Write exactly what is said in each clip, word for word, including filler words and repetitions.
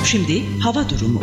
Şimdi hava durumu.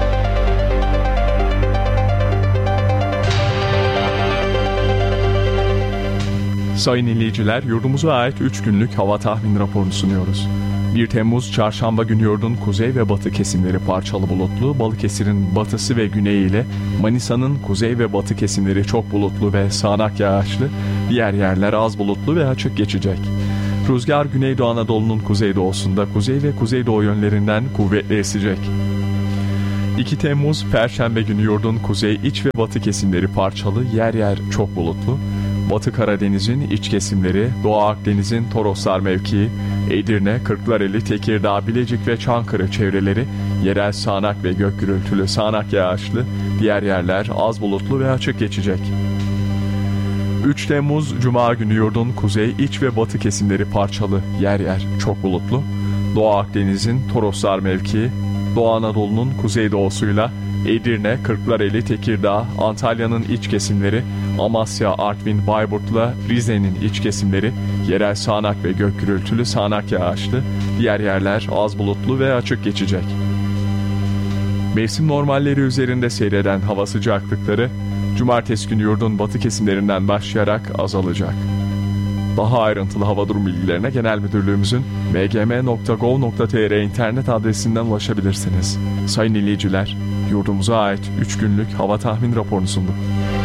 Sayın dinleyiciler, yurdumuza ait üç günlük hava tahmin raporunu sunuyoruz. bir Temmuz Çarşamba günü yurdun kuzey ve batı kesimleri parçalı bulutlu, Balıkesir'in batısı ve güneyi ile Manisa'nın kuzey ve batı kesimleri çok bulutlu ve sağanak yağışlı, diğer yerler az bulutlu ve açık geçecek. Rüzgar Güneydoğu Anadolu'nun kuzeydoğusunda kuzey ve kuzeydoğu yönlerinden kuvvetli esecek. iki Temmuz Perşembe günü yurdun kuzey, iç ve batı kesimleri parçalı, yer yer çok bulutlu, Batı Karadeniz'in iç kesimleri, Doğu Akdeniz'in Toroslar mevkii, Edirne, Kırklareli, Tekirdağ, Bilecik ve Çankırı çevreleri yerel sağanak ve gök gürültülü sağanak yağışlı, diğer yerler az bulutlu ve açık geçecek. üç Temmuz Cuma günü yurdun kuzey, iç ve batı kesimleri parçalı, yer yer çok bulutlu, Doğu Akdeniz'in Toroslar mevkii, Doğu Anadolu'nun kuzeydoğusuyla Edirne, Kırklareli, Tekirdağ, Antalya'nın iç kesimleri, Amasya, Artvin, Bayburt'la Rize'nin iç kesimleri yerel sağanak ve gök gürültülü sağanak yağışlı, diğer yerler az bulutlu ve açık geçecek. Mevsim normalleri üzerinde seyreden hava sıcaklıkları Cumartesi günü yurdun batı kesimlerinden başlayarak azalacak. Daha ayrıntılı hava durum bilgilerine Genel Müdürlüğümüzün m g m nokta gov nokta t r internet adresinden ulaşabilirsiniz. Sayın dinleyiciler, yurdumuza ait üç günlük hava tahmin raporunu sunduk.